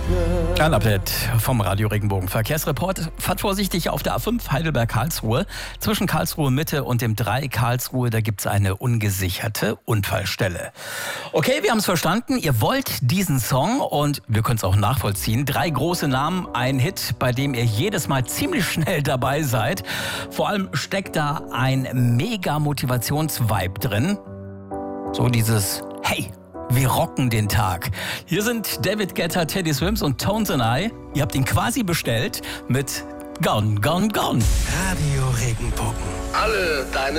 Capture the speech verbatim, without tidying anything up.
Ein Update vom Radio Regenbogen. Verkehrsreport. Fahrt vorsichtig auf der A fünf Heidelberg-Karlsruhe. Zwischen Karlsruhe Mitte und dem drei Karlsruhe, da gibt es eine ungesicherte Unfallstelle. Okay, wir haben es verstanden. Ihr wollt diesen Song und wir können es auch nachvollziehen. Drei große Namen, ein Hit, bei dem ihr jedes Mal ziemlich schnell dabei seid. Vor allem steckt da ein mega Motivationsvibe drin. So dieses Hey, wir rocken den Tag. Hier sind David Guetta, Teddy Swims und Tones and I. Ihr habt ihn quasi bestellt mit Gone, Gone, Gone. Radio Regenbogen. Alle deine